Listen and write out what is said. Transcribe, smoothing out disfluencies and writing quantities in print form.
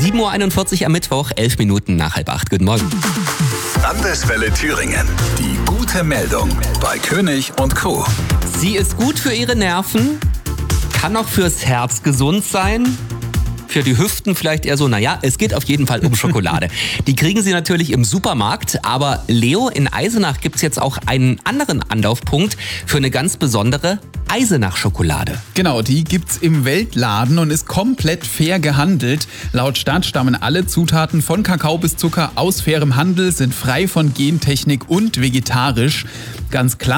7.41 Uhr am Mittwoch, 11 Minuten nach 7:30. Guten Morgen. Landeswelle Thüringen. Die gute Meldung bei König und Co. Sie ist gut für Ihre Nerven, kann auch fürs Herz gesund sein. Für die Hüften vielleicht eher so, naja, es geht auf jeden Fall um Schokolade. Die kriegen Sie natürlich im Supermarkt, aber Leo, in Eisenach gibt's jetzt auch einen anderen Anlaufpunkt für eine ganz besondere Eisenach-Schokolade. Genau, die gibt's im Weltladen und ist komplett fair gehandelt. Laut Stadt stammen alle Zutaten von Kakao bis Zucker aus fairem Handel, sind frei von Gentechnik und vegetarisch. Ganz klar.